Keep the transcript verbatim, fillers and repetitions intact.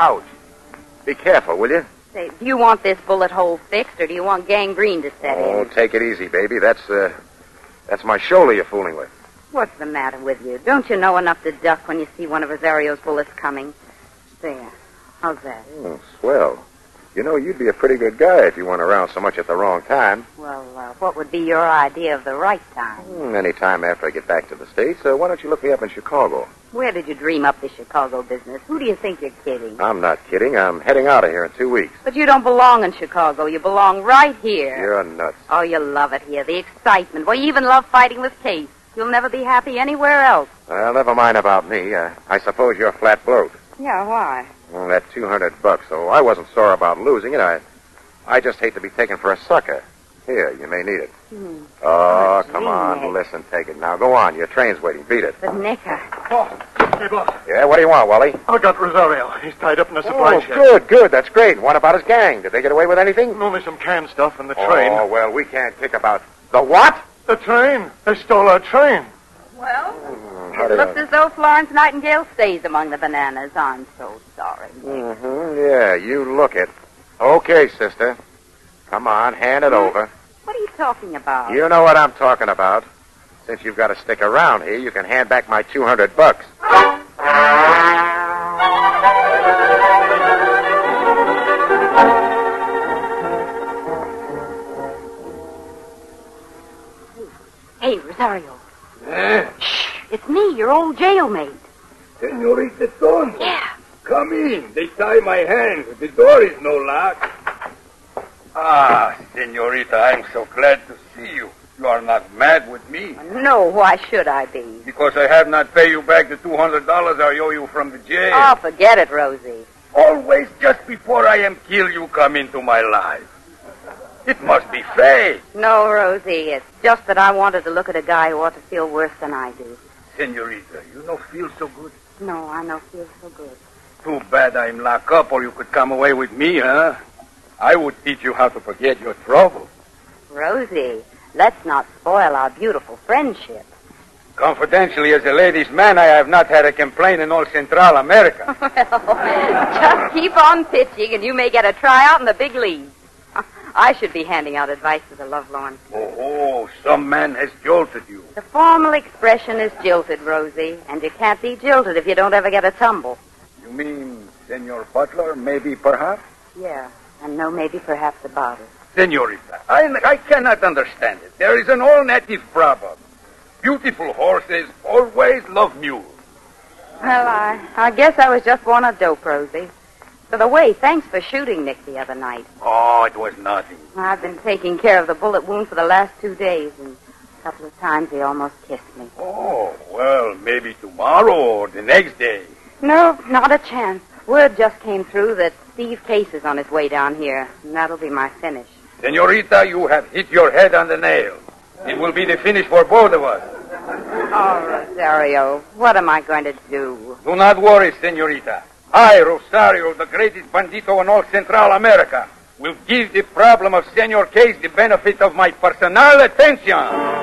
Ouch. Be careful, will you? Say, do you want this bullet hole fixed, or do you want gangrene to set Oh, in? take it easy, baby. That's, uh, that's my shoulder you're fooling with. What's the matter with you? Don't you know enough to duck when you see one of Rosario's bullets coming? There. How's that? Oh, swell. You know, you'd be a pretty good guy if you weren't around so much at the wrong time. Well, uh, what would be your idea of the right time? Hmm, any time after I get back to the States, uh, why don't you look me up in Chicago? Where did you dream up the Chicago business? Who do you think you're kidding? I'm not kidding. I'm heading out of here in two weeks. But you don't belong in Chicago. You belong right here. You're nuts. Oh, you love it here. The excitement. Well, you even love fighting with Case. You'll never be happy anywhere else. Well, never mind about me. Uh, I suppose you're flat broke. Yeah, why? Well, that two hundred bucks, so I wasn't sore about losing it. I I just hate to be taken for a sucker. Here, you may need it. Hmm. Oh, Oh, come gee, on, Nick. listen, take it. Now, go on. Your train's waiting. Beat it. But, Nick, I... Oh, hey, boss. Yeah, what do you want, Wally? I got Rosario. He's tied up in a supply Oh, shed. good, good. That's great. What about his gang? Did they get away with anything? Only some canned stuff in the train. Oh, well, we can't kick about... The what? The train. They stole our train. Well, How it do looks you- as though Florence Nightingale stays among the bananas. I'm so sorry. Mm-hmm, yeah, you look it. Okay, sister. Come on, hand it over. What are you talking about? You know what I'm talking about. Since you've got to stick around here, you can hand back my two hundred bucks. Hey, Rosario. Eh? Shh, it's me, your old jailmate. Senorita Stone. Yeah. Come in. They tie my hands. The door is no lock. Ah, Senorita, I'm so glad to see you. You are not mad with me. No, why should I be? Because I have not paid you back the two hundred dollars I owe you from the jail. Oh, forget it, Rosie. Always just before I am killed, you come into my life. It must be fate. No, Rosie, it's just that I wanted to look at a guy who ought to feel worse than I do. Senorita, you don't feel so good? No, I don't feel so good. Too bad I'm locked up or you could come away with me, huh? I would teach you how to forget your trouble. Rosie, let's not spoil our beautiful friendship. Confidentially, as a ladies' man, I have not had a complaint in all Central America. Well, just keep on pitching and you may get a tryout in the big leagues. I should be handing out advice to the lovelorn. Oh, oh, some man has jolted you. The formal expression is jilted, Rosie, and you can't be jilted if you don't ever get a tumble. You mean Senor Butler, maybe, perhaps? Yeah, and no maybe perhaps about it. Senorita, I, I cannot understand it. There is an all-native proverb. Beautiful horses always love mules. Well, I, I guess I was just born a dope, Rosie. By the way, thanks for shooting Nick the other night. Oh, it was nothing. I've been taking care of the bullet wound for the last two days, and a couple of times he almost kissed me. Oh, well, maybe tomorrow or the next day. No, not a chance. Word just came through that Steve Case is on his way down here, and that'll be my finish. Senorita, you have hit your head on the nail. It will be the finish for both of us. Oh, Rosario, what am I going to do? Do not worry, Senorita. I, Rosario, the greatest bandito in all Central America, will give the problem of Senor Case the benefit of my personal attention.